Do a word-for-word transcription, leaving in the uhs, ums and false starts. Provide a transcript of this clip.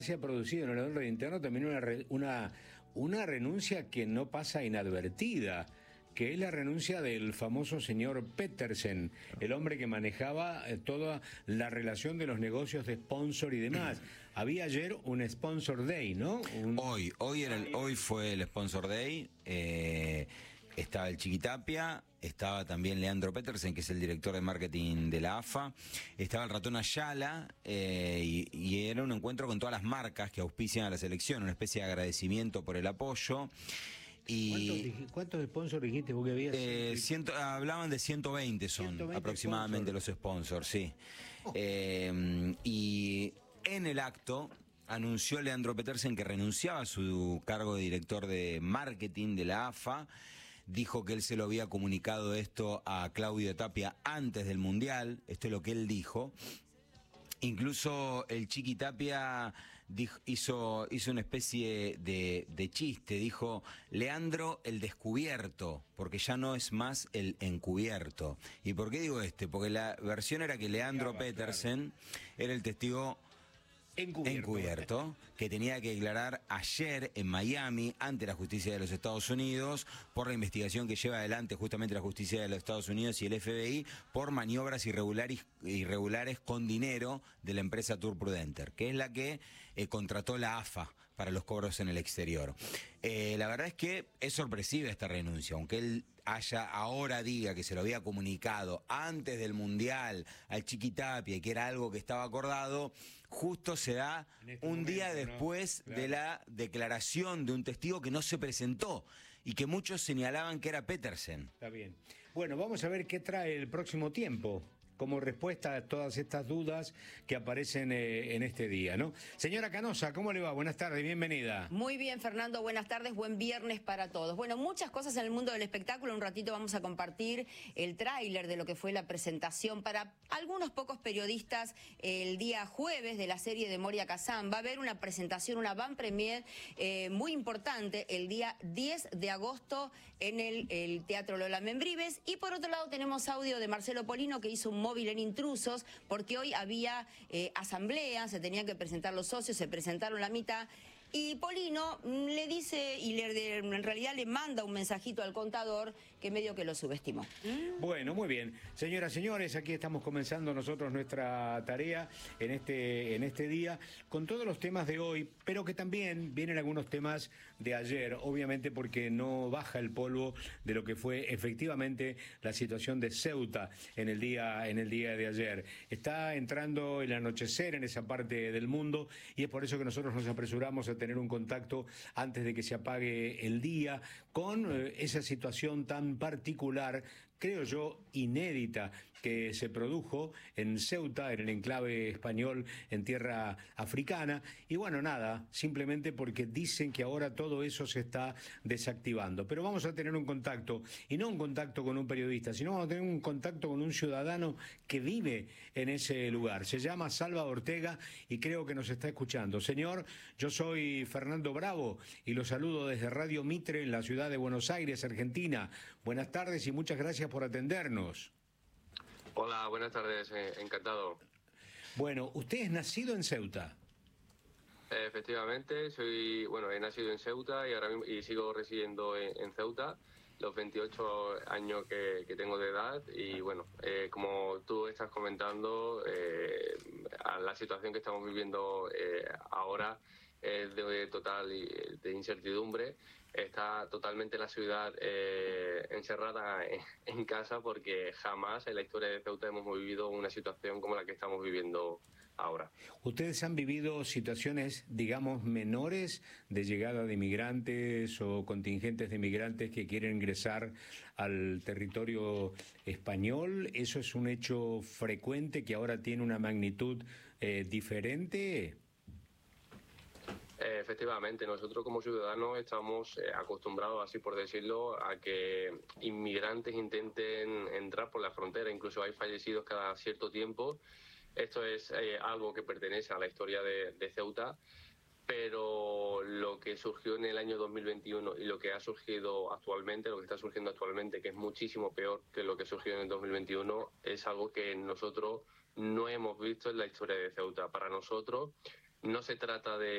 se ha producido en el orden interno también una, re- una, una renuncia que no pasa inadvertida, que es la renuncia del famoso señor Petersen, el hombre que manejaba eh, toda la relación de los negocios de sponsor y demás. Había ayer un Sponsor Day, ¿no? Un... Hoy, hoy, era el, hoy fue el Sponsor Day. Eh, estaba el Chiquitapia, estaba también Leandro Petersen, que es el director de marketing de la A F A, estaba el Ratón Ayala, eh, y, y era un encuentro con todas las marcas que auspician a la selección, una especie de agradecimiento por el apoyo. Y ¿Cuántos, ¿Cuántos sponsors dijiste vos que habías? Eh, ciento, hablaban de ciento veinte son ciento veinte aproximadamente sponsor. Los sponsors, sí. Oh. Eh, y en el acto anunció Leandro Petersen que renunciaba a su cargo de director de marketing de la A F A. Dijo que él se lo había comunicado esto a Claudio Tapia antes del Mundial. Esto es lo que él dijo. Incluso el Chiqui Tapia dijo, hizo, hizo una especie de, de chiste, dijo, Leandro el descubierto, porque ya no es más el encubierto. ¿Y por qué digo este? Porque la versión era que Leandro claro, Petersen claro. era el testigo encubierto. encubierto, que tenía que declarar ayer en Miami ante la justicia de los Estados Unidos por la investigación que lleva adelante justamente la justicia de los Estados Unidos y el F B I por maniobras irregulares, irregulares con dinero de la empresa Tour Prudenter, que es la que eh, contrató la A F A para los cobros en el exterior. Eh, la verdad es que es sorpresiva esta renuncia, aunque él haya ahora diga que se lo había comunicado antes del Mundial al Chiquitapia y que era algo que estaba acordado, justo se da este un momento, día después ¿no? claro. de la declaración de un testigo que no se presentó y que muchos señalaban que era Petersen. Está bien. Bueno, vamos a ver qué trae el próximo tiempo como respuesta a todas estas dudas que aparecen eh, en este día, ¿no? Señora Canosa, ¿cómo le va? Buenas tardes, bienvenida. Muy bien, Fernando, buenas tardes, buen viernes para todos. Bueno, muchas cosas en el mundo del espectáculo. Un ratito vamos a compartir el tráiler de lo que fue la presentación para algunos pocos periodistas el día jueves de la serie de Moria Kazan. Va a haber una presentación, una van premier eh, muy importante el día diez de agosto en el, el Teatro Lola Membrives. Y por otro lado tenemos audio de Marcelo Polino, que hizo un móvil en Intrusos, porque hoy había eh, asamblea, se tenían que presentar los socios, se presentaron la mitad, y Polino le dice, y le, de, en realidad le manda un mensajito al contador que medio que lo subestimó. Bueno, muy bien. Señoras, señores, aquí estamos comenzando nosotros nuestra tarea en este, en este día, con todos los temas de hoy, pero que también vienen algunos temas de ayer, obviamente porque no baja el polvo de lo que fue efectivamente la situación de Ceuta en el día, en el día de ayer. Está entrando el anochecer en esa parte del mundo y es por eso que nosotros nos apresuramos a tener un contacto antes de que se apague el día con eh, esa situación tan particular, creo yo, inédita, que se produjo en Ceuta, en el enclave español, en tierra africana. Y bueno, nada, simplemente porque dicen que ahora todo eso se está desactivando. Pero vamos a tener un contacto, y no un contacto con un periodista, sino vamos a tener un contacto con un ciudadano que vive en ese lugar. Se llama Salva Ortega y creo que nos está escuchando. Señor, yo soy Fernando Bravo y lo saludo desde Radio Mitre en la ciudad de Buenos Aires, Argentina. Buenas tardes y muchas gracias por atendernos. Hola, buenas tardes, eh, encantado. Bueno, usted es nacido en Ceuta. Eh, efectivamente, soy, bueno, he nacido en Ceuta y ahora mismo, y sigo residiendo en, en Ceuta, los veintiocho años que, que tengo de edad, y bueno, eh, como tú estás comentando, eh, a la situación que estamos viviendo eh, ahora es de total de incertidumbre. Está totalmente la ciudad eh, encerrada en, en casa, porque jamás en la historia de Ceuta hemos vivido una situación como la que estamos viviendo ahora. ¿Ustedes han vivido situaciones, digamos, menores de llegada de inmigrantes o contingentes de inmigrantes que quieren ingresar al territorio español? ¿Eso es un hecho frecuente que ahora tiene una magnitud eh, diferente? Efectivamente, nosotros como ciudadanos estamos eh, acostumbrados, así por decirlo, a que inmigrantes intenten entrar por la frontera. Incluso hay fallecidos cada cierto tiempo. Esto es eh, algo que pertenece a la historia de, de Ceuta, pero lo que surgió en el año dos mil veintiuno y lo que ha surgido actualmente, lo que está surgiendo actualmente, que es muchísimo peor que lo que surgió en el dos mil veintiuno, es algo que nosotros no hemos visto en la historia de Ceuta. Para nosotros, no se trata de